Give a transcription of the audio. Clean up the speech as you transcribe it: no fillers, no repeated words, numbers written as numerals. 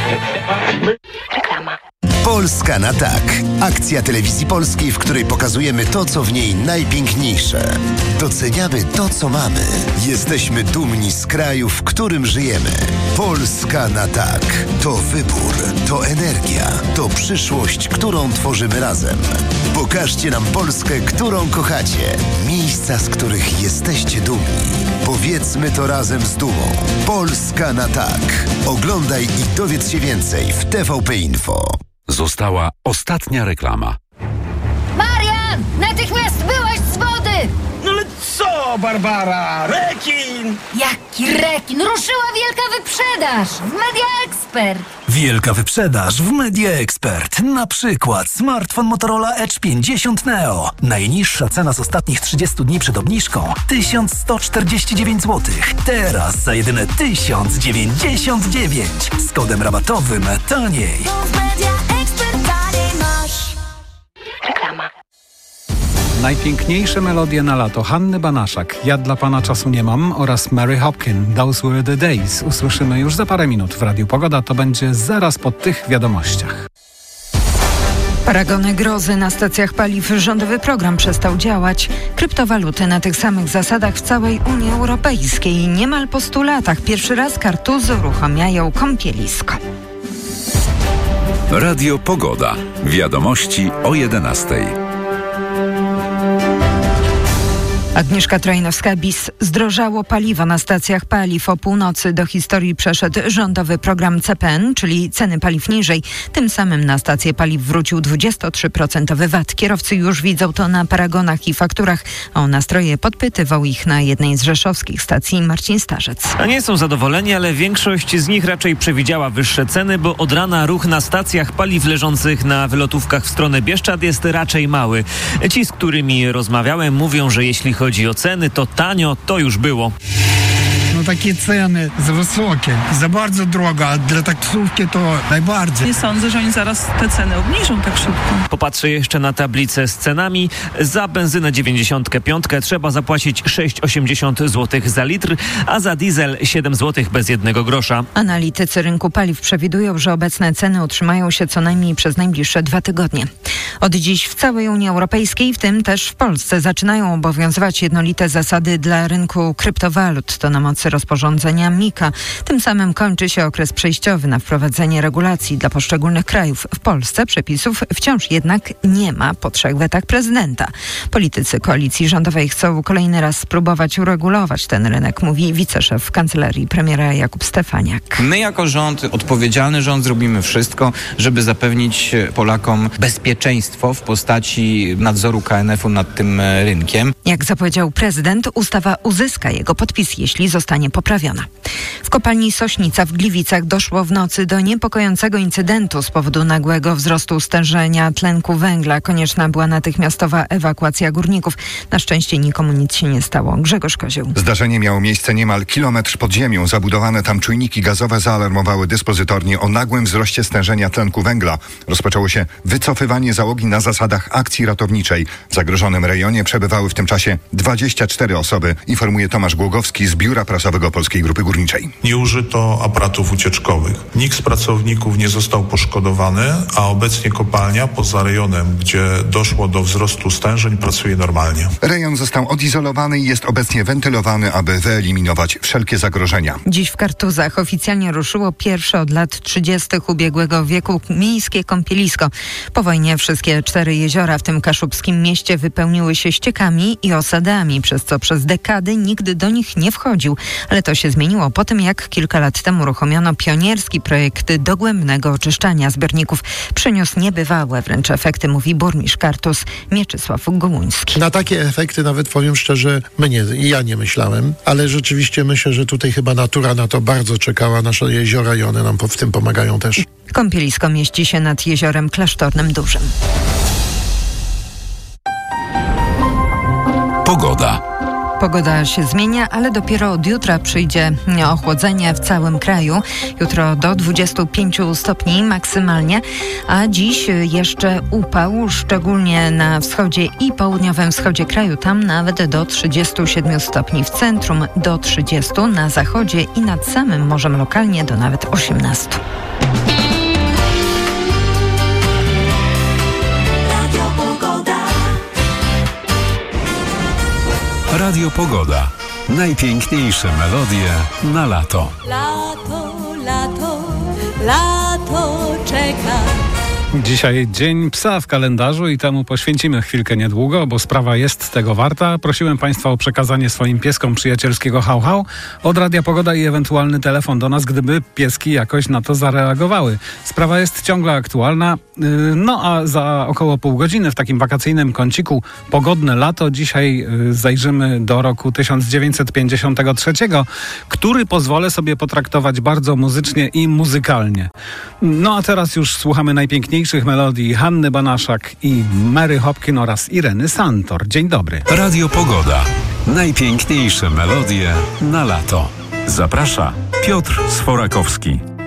Reklama. Polska na tak. Akcja Telewizji Polskiej, w której pokazujemy to, co w niej najpiękniejsze. Doceniamy to, co mamy. Jesteśmy dumni z kraju, w którym żyjemy. Polska na tak. To wybór, to energia, to przyszłość, którą tworzymy razem. Pokażcie nam Polskę, którą kochacie. Miejsca, z których jesteście dumni. Powiedzmy to razem z dumą. Polska na tak. Oglądaj i dowiedz się więcej w TVP Info. Została ostatnia reklama. Marian! Natychmiast wyłaź z wody! No ale co, Barbara? Rekin! Jaki rekin? Ruszyła wielka wyprzedaż w Media Expert. Wielka wyprzedaż w Media Expert. Na przykład smartfon Motorola Edge 50 Neo. Najniższa cena z ostatnich 30 dni przed obniżką 1149 zł. Teraz za jedyne 1099. Z kodem rabatowym taniej. Reklama. Najpiękniejsze melodie na lato Hanny Banaszak, Ja dla Pana czasu nie mam oraz Mary Hopkin, Those Were the Days usłyszymy już za parę minut w Radiu Pogoda. To będzie zaraz po tych wiadomościach. Paragony grozy na stacjach paliw. Rządowy program przestał działać. Kryptowaluty na tych samych zasadach w całej Unii Europejskiej. Niemal po 100 latach pierwszy raz Kartuzy uruchamiają kąpielisko. Radio Pogoda. Wiadomości o 11:00. Agnieszka Trojnowska-Bis. Zdrożało paliwo na stacjach paliw. O północy do historii przeszedł rządowy program CPN, czyli ceny paliw niżej. Tym samym na stacje paliw wrócił 23% VAT. Kierowcy już widzą to na paragonach i fakturach. O nastroje podpytywał ich na jednej z rzeszowskich stacji Marcin Starzec. A nie są zadowoleni, ale większość z nich raczej przewidziała wyższe ceny, bo od rana ruch na stacjach paliw leżących na wylotówkach w stronę Bieszczad jest raczej mały. Ci, z którymi rozmawiałem, mówią, że jeśli chodzi o ceny, to tanio to już było. No takie ceny za wysokie, za bardzo drogo, a dla taksówki to najbardziej. Nie sądzę, że oni zaraz te ceny obniżą tak szybko. Popatrzę jeszcze na tablicę z cenami. Za benzynę 95 trzeba zapłacić 6,80 zł za litr, a za diesel 7 zł bez jednego grosza. Analitycy rynku paliw przewidują, że obecne ceny utrzymają się co najmniej przez najbliższe 2 tygodnie. Od dziś w całej Unii Europejskiej, w tym też w Polsce, zaczynają obowiązywać jednolite zasady dla rynku kryptowalut. To na mocy rozporządzenia MiCA. Tym samym kończy się okres przejściowy na wprowadzenie regulacji dla poszczególnych krajów. W Polsce przepisów wciąż jednak nie ma po 3 wetach prezydenta. Politycy koalicji rządowej chcą kolejny raz spróbować uregulować ten rynek, mówi wiceszef kancelarii premiera Jakub Stefaniak. My jako rząd, odpowiedzialny rząd, zrobimy wszystko, żeby zapewnić Polakom bezpieczeństwo w postaci nadzoru KNF-u nad tym rynkiem. Jak zapowiedział prezydent, ustawa uzyska jego podpis, jeśli zostanie poprawiona. W kopalni Sośnica w Gliwicach doszło w nocy do niepokojącego incydentu z powodu nagłego wzrostu stężenia tlenku węgla. Konieczna była natychmiastowa ewakuacja górników. Na szczęście nikomu nic się nie stało. Grzegorz Kozioł. Zdarzenie miało miejsce niemal kilometr pod ziemią. Zabudowane tam czujniki gazowe zaalarmowały dyspozytornie o nagłym wzroście stężenia tlenku węgla. Rozpoczęło się wycofywanie załogi na zasadach akcji ratowniczej. W zagrożonym rejonie przebywały w tym czasie 24 osoby, informuje Tomasz Głogowski z Biura Prasowego Polskiej Grupy Górniczej. Nie użyto aparatów ucieczkowych. Nikt z pracowników nie został poszkodowany, a obecnie kopalnia poza rejonem, gdzie doszło do wzrostu stężeń, pracuje normalnie. Rejon został odizolowany i jest obecnie wentylowany, aby wyeliminować wszelkie zagrożenia. Dziś w Kartuzach oficjalnie ruszyło pierwsze od lat 30. ubiegłego wieku miejskie kąpielisko. Po wojnie wszystkie 4 jeziora w tym kaszubskim mieście wypełniły się ściekami i osadami, przez co przez dekady nikt do nich nie wchodził. Ale to się zmieniło po tym, jak kilka lat temu uruchomiono pionierski projekt dogłębnego oczyszczania zbiorników. Przyniósł niebywałe wręcz efekty, mówi burmistrz Kartuz Mieczysław Gołuński. Na takie efekty nawet, powiem szczerze, ja nie myślałem, ale rzeczywiście myślę, że tutaj chyba natura na to bardzo czekała, nasze jeziora, i one nam w tym pomagają też. Kąpielisko mieści się nad jeziorem Klasztornym Dużym. Pogoda. Pogoda się zmienia, ale dopiero od jutra przyjdzie ochłodzenie w całym kraju. Jutro do 25 stopni maksymalnie, a dziś jeszcze upał, szczególnie na wschodzie i południowym wschodzie kraju. Tam nawet do 37 stopni, w centrum do 30, na zachodzie i nad samym morzem lokalnie do nawet 18. Radio Pogoda. Najpiękniejsze melodie na lato. Lato, lato, lato czeka. Dzisiaj Dzień Psa w kalendarzu i temu poświęcimy chwilkę niedługo, bo sprawa jest tego warta. Prosiłem Państwa o przekazanie swoim pieskom przyjacielskiego hał-hał od Radia Pogoda i ewentualny telefon do nas, gdyby pieski jakoś na to zareagowały. Sprawa jest ciągle aktualna, no a za około pół godziny w takim wakacyjnym kąciku Pogodne lato dzisiaj zajrzymy do roku 1953, który pozwolę sobie potraktować bardzo muzycznie i muzykalnie. No a teraz już słuchamy najpiękniejszych melodii Hanny Banaszak i Mary Hopkin oraz Ireny Santor. Dzień dobry. Radio Pogoda. Najpiękniejsze melodie na lato. Zaprasza Piotr Sforakowski.